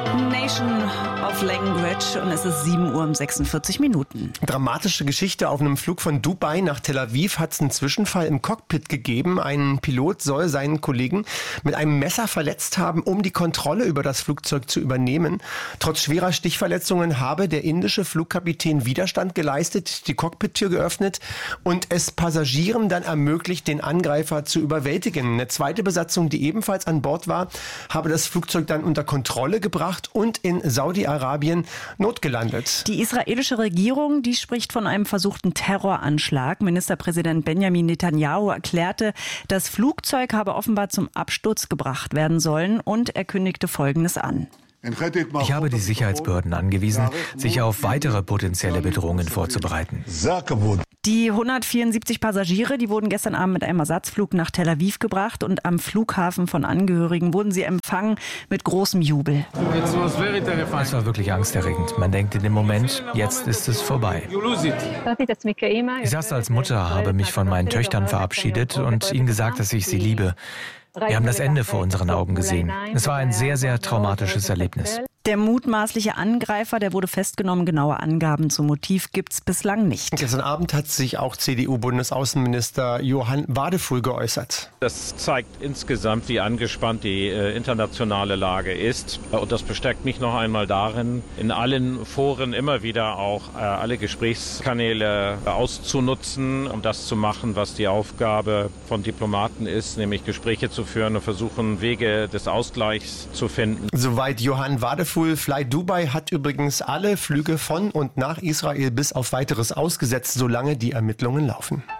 Nation of Language und es ist 7:46 Uhr. Dramatische Geschichte. Auf einem Flug von Dubai nach Tel Aviv hat es einen Zwischenfall im Cockpit gegeben. Ein Pilot soll seinen Kollegen mit einem Messer verletzt haben, um die Kontrolle über das Flugzeug zu übernehmen. Trotz schwerer Stichverletzungen habe der indische Flugkapitän Widerstand geleistet, die Cockpittür geöffnet und es Passagieren dann ermöglicht, den Angreifer zu überwältigen. Eine zweite Besatzung, die ebenfalls an Bord war, habe das Flugzeug dann unter Kontrolle gebracht und in Saudi-Arabien notgelandet. Die israelische Regierung, die spricht von einem versuchten Terroranschlag. Ministerpräsident Benjamin Netanyahu erklärte, das Flugzeug habe offenbar zum Absturz gebracht werden sollen und er kündigte Folgendes an. Ich habe die Sicherheitsbehörden angewiesen, sich auf weitere potenzielle Bedrohungen vorzubereiten. Die 174 Passagiere, die wurden gestern Abend mit einem Ersatzflug nach Tel Aviv gebracht und am Flughafen von Angehörigen wurden sie empfangen mit großem Jubel. Es war wirklich angsterregend. Man denkt in dem Moment, jetzt ist es vorbei. Ich saß als Mutter, habe mich von meinen Töchtern verabschiedet und ihnen gesagt, dass ich sie liebe. Wir haben das Ende vor unseren Augen gesehen. Es war ein sehr, sehr traumatisches Erlebnis. Der mutmaßliche Angreifer, der wurde festgenommen. Genaue Angaben zum Motiv gibt es bislang nicht. Gestern Abend hat sich auch CDU-Bundesaußenminister Johann Wadefuhl geäußert. Das zeigt insgesamt, wie angespannt die internationale Lage ist. Und das bestärkt mich noch einmal darin, in allen Foren immer wieder auch alle Gesprächskanäle auszunutzen, um das zu machen, was die Aufgabe von Diplomaten ist, nämlich Gespräche zu führen und versuchen, Wege des Ausgleichs zu finden. Soweit Johann Wadefuhl. Fly Dubai hat übrigens alle Flüge von und nach Israel bis auf Weiteres ausgesetzt, solange die Ermittlungen laufen.